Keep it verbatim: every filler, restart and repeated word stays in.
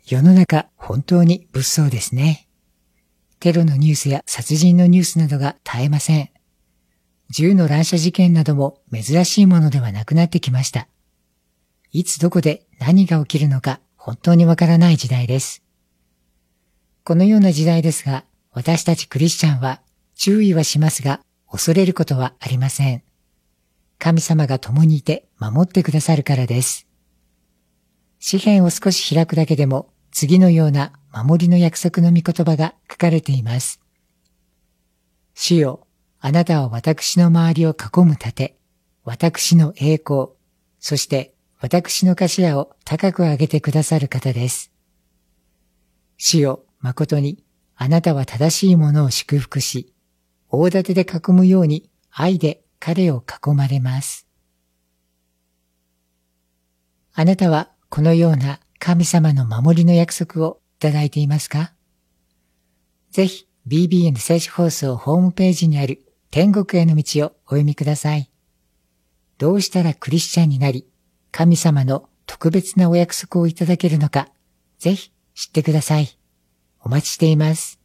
世の中本当に物騒ですね。テロのニュースや殺人のニュースなどが絶えません。銃の乱射事件なども珍しいものではなくなってきました。いつどこで何が起きるのか本当にわからない時代です。このような時代ですが、私たちクリスチャンは注意はしますが、恐れることはありません。神様が共にいて守ってくださるからです。詩篇を少し開くだけでも、次のような守りの約束の御言葉が書かれています。主よ、あなたは私の周りを囲む盾、私の栄光、そして私の頭を高く上げてくださる方です。主よ、誠にあなたは正しいものを祝福し、大盾で囲むように愛で彼を囲まれます。あなたはこのような神様の守りの約束をいただいていますか？ぜひ ビービーエヌ 聖書放送ホームページにある天国への道をお読みください。どうしたらクリスチャンになり、神様の特別なお約束をいただけるのか、ぜひ知ってください。お待ちしています。